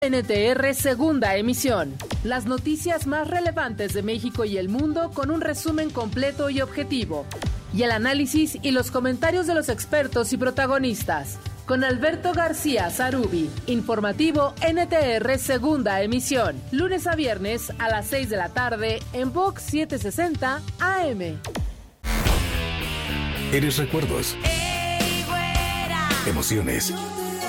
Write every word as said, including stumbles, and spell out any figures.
N T R Segunda Emisión. Las noticias más relevantes de México y el mundo con un resumen completo y objetivo. Y el análisis y los comentarios de los expertos y protagonistas. Con Alberto García Zarubi. Informativo N T R Segunda Emisión. Lunes a viernes a las seis de la tarde en Vox setecientos sesenta A M. Eres recuerdos. Ey, güera. Emociones.